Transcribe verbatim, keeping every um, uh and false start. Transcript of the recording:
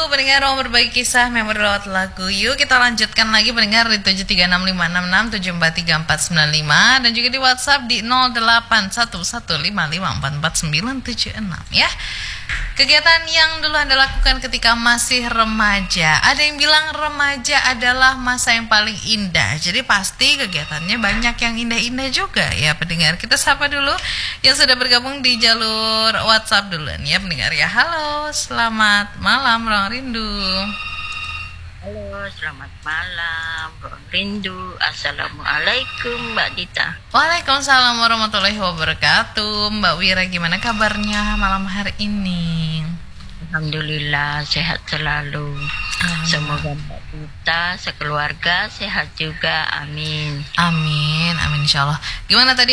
pendengar mau berbagi kisah memori lewat lagu. Yuk kita lanjutkan lagi pendengar di tujuh tiga enam lima enam enam tujuh empat tiga empat sembilan lima dan juga di WhatsApp di nol delapan satu satu lima lima empat empat sembilan tujuh enam ya. Kegiatan yang dulu Anda lakukan ketika masih remaja. Ada yang bilang remaja adalah masa yang paling indah. Jadi pasti kegiatannya banyak yang indah-indah juga ya pendengar. Kita sapa dulu yang sudah bergabung di jalur WhatsApp duluan ya pendengar ya. Halo, selamat malam Ruang Rindu. Halo, selamat malam, Ruang Rindu. Assalamualaikum, Mbak Dita. Waalaikumsalam warahmatullahi wabarakatuh. Mbak Wira, gimana kabarnya malam hari ini? Alhamdulillah, sehat selalu. Amin. Semoga Mbak Dita sekeluarga sehat juga. Amin. Amin, amin insyaallah. Gimana tadi